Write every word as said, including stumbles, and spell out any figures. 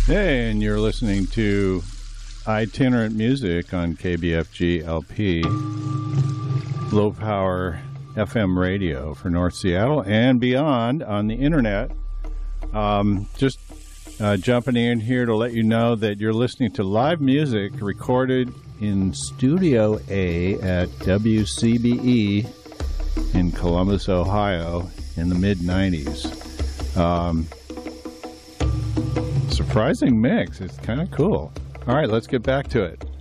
Hey, and you're listening to Itinerant Music on K B F G L P, low power F M radio for North Seattle and beyond on the internet. Um, just uh, jumping in here to let you know that you're listening to live music recorded in Studio A at W C B E in Columbus, Ohio in the mid nineties. Um, surprising mix. It's kind of cool. All right, let's get back to it.